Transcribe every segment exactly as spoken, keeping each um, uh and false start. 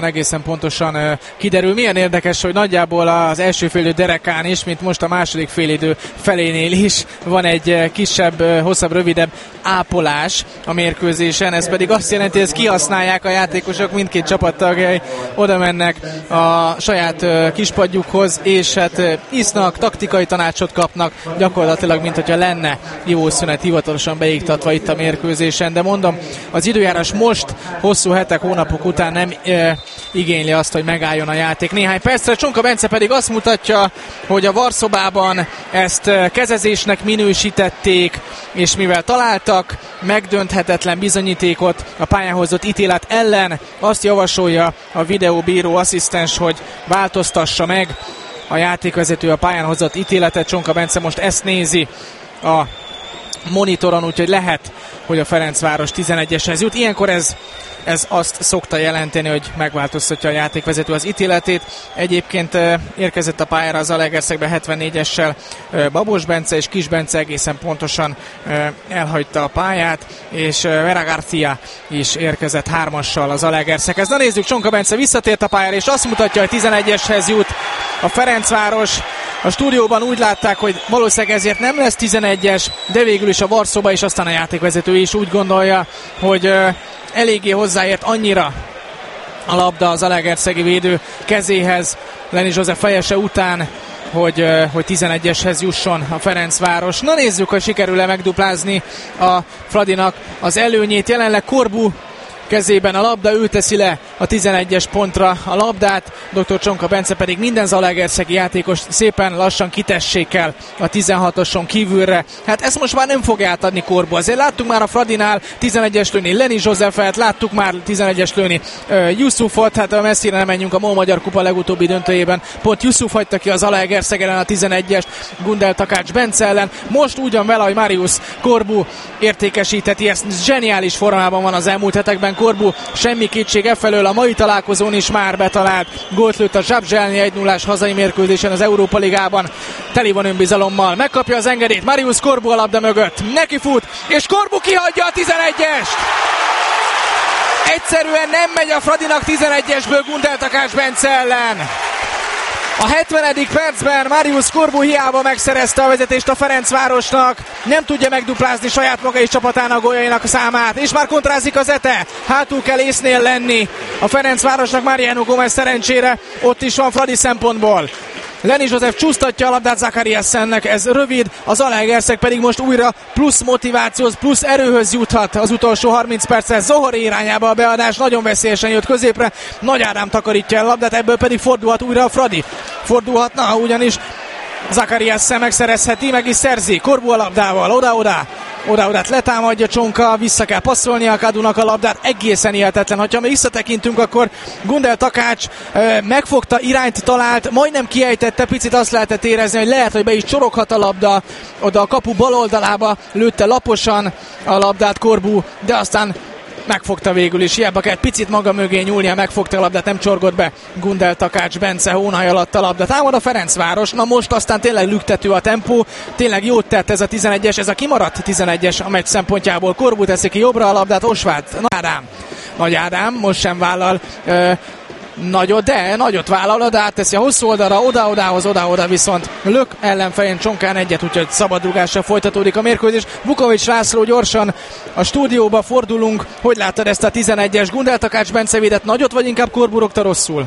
Egészen pontosan uh, kiderül. Milyen érdekes, hogy nagyjából az első félidő derekán is, mint most a második félidő felénél is van egy uh, kisebb, uh, hosszabb, rövidebb ápolás a mérkőzésen. Ez pedig azt jelenti, hogy ezt kihasználják a játékosok, mindkét csapattagjai oda mennek a saját uh, kispadjukhoz, és hát uh, isznak, taktikai tanácsot kapnak, gyakorlatilag, mint hogyha lenne jó szünet hivatalosan beiktatva itt a mérkőzésen. De mondom, az időjárás most hosszú hetek, hónapok után nem uh, igényli azt, hogy megálljon a játék néhány percre. Csonka Bence pedig azt mutatja, hogy a varszobában ezt kezezésnek minősítették, és mivel találtak megdönthetetlen bizonyítékot a pályán hozott ítélet ellen, azt javasolja a videóbíró asszisztens, hogy változtassa meg a játékvezető a pályán hozott ítéletet. Csonka Bence most ezt nézi a monitoron, úgyhogy lehet, hogy a Ferencváros tizenegyeshez jut. Ilyenkor ez Ez azt szokta jelenteni, hogy megváltoztatja a játékvezető az ítéletét. Egyébként érkezett a pályára az Zalaegerszegbe hetvennégyessel Babos Bence, és Kis Bence egészen pontosan elhagyta a pályát, és Vera Garcia is érkezett hármassal az Zalaegerszeghez. Na nézzük, Csonka Bence visszatért a pályára, és azt mutatja, hogy tizenegyeshez jut a Ferencváros. A stúdióban úgy látták, hogy valószínűleg ezért nem lesz tizenegyes, de végül is a varszoba és aztán a játékvezető is úgy gondolja, hogy eléggé hozzáért annyira a labda az zalaegerszegi védő kezéhez Leni József fejese után, hogy, hogy tizenegyeshez jusson a Ferencváros. Na nézzük, hogy sikerül-e megduplázni a Fradinak az előnyét. Jelenleg Corbu kezében a labda, ő teszi le a tizenegyes pontra a labdát, dr. Csonka Bence pedig minden zalaegerszegi játékos szépen lassan kitessék el a tizenhatoson kívülre. Hát ezt most már nem fog átadni Corbu. Azért láttuk már a Fradinál tizenegyes lőni Leni Józsefet, láttuk már tizenegyes lőni uh, Yusufot, hát messzire nem menjünk, a MOL Magyar Kupa legutóbbi döntőjében pont Yusuf hagyta ki a Zalaegerszeg ellen a tizenegyest Gundel Takács Bence ellen. Most ugyan vele, hogy Marius Corbu értékesítheti, ezt zseniális formában van az elmúlt hetekben Corbu, semmi kétség e felől, a mai találkozón is már betalált gólt lőtt a Zsabzselnyi egy nullás hazai mérkőzésen az Európa Ligában. Teli van önbizalommal, megkapja az engedélyt, Marius Corbu a labda mögött, neki fut, és Corbu kihagyja a tizenegyest! Egyszerűen nem megy a Fradinak tizenegyesből Gundel Takács Bence ellen. A hetvenedik percben Marius Corbu hiába megszerezte a vezetést a Ferencvárosnak, nem tudja megduplázni saját maga és csapatának góljainak a számát, és már kontrázik az Ete, hátul kell észnél lenni a Ferencvárosnak. Mariano Gomez szerencsére ott is van Fradi szempontból. Leni József csúsztatja a labdát Zakariassennek, ez rövid, az Zalaegerszeg pedig most újra plusz motivációhoz, plusz erőhöz juthat az utolsó harminc percet. Zohori irányába a beadás, nagyon veszélyesen jött középre, Nagy Ádám takarítja a labdát, ebből pedig fordulhat újra a Fradi. Fordulhatna, ugyanis Zakariassen megszerezheti, meg is szerzi. Corbu a labdával, oda-oda. Oda-odát letámadja Csonka, vissza kell passzolni a Kadunak a labdát, egészen hihetetlen. Ha mi visszatekintünk, akkor Gundel Takács e, megfogta, irányt talált, majdnem kiejtette, picit azt lehetett érezni, hogy lehet, hogy be is csoroghat a labda, oda a kapu bal oldalába lőtte laposan a labdát Corbu, de aztán megfogta végül is, hiába kell picit maga mögé nyúlnia, megfogta a labdát, nem csorgott be Gundel Takács Bence, hónaj alatt a labda. Támad a Ferencváros, na most aztán tényleg lüktető a tempó, tényleg jót tett ez a tizenegyes, ez a kimaradt tizenegyes a meccs szempontjából. Corbu teszi ki jobbra a labdát, Osváth, Nagy Ádám, Nagy Ádám most sem vállal uh, nagyot, de nagyot vállal, de átteszi a hosszú oldalra, oda-odához, oda-oda, viszont lök ellenfején Csonkán egyet, úgyhogy szabadrugással folytatódik a mérkőzés. Vukovics László, gyorsan a stúdióba fordulunk. Hogy láttad ezt a tizenegyes? Gundel Takács Bence védett nagyot, vagy inkább Corbu rögte rosszul?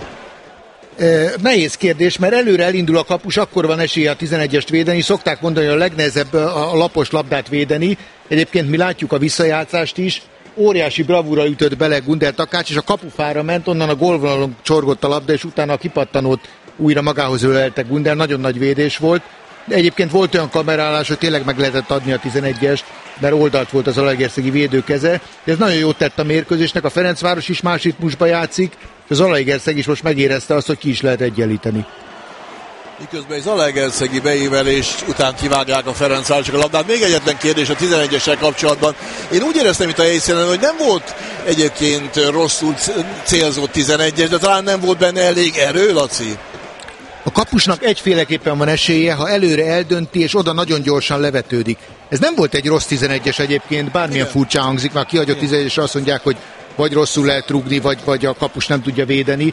E, nehéz kérdés, mert előre elindul a kapus, akkor van esélye a tizenegyest védeni. Szokták mondani, hogy a legnehezebb a lapos labdát védeni. Egyébként mi látjuk a visszajátszást is. Óriási bravúra ütött bele Gundel Takács, és a kapufára ment, onnan a gólvonalon csorgott a labda, és utána a kipattanót újra magához ölelte Gundel. Nagyon nagy védés volt. De egyébként volt olyan kamerálás, hogy tényleg meg lehetett adni a tizenegyest, mert oldalt volt az zalaegerszegi védőkeze. De ez nagyon jót tett a mérkőzésnek, a Ferencváros is más ritmusba játszik, és az Zalaegerszeg is most megérezte azt, hogy ki is lehet egyenlíteni. Miközben egy zalaegerszegi beívelés után kivágják a Ferencvárosok a labdát. Még egyetlen kérdés a tizenegyessel kapcsolatban. Én úgy éreztem itt a helyszínen, hogy nem volt egyébként rosszul célzott tizenegyes, de talán nem volt benne elég erő, Laci? A kapusnak egyféleképpen van esélye, ha előre eldönti, és oda nagyon gyorsan levetődik. Ez nem volt egy rossz tizenegyes egyébként, bármilyen furcsán hangzik, már kihagyott tizenegyesre azt mondják, hogy vagy rosszul lehet rúgni, vagy, vagy a kapus nem tudja védeni.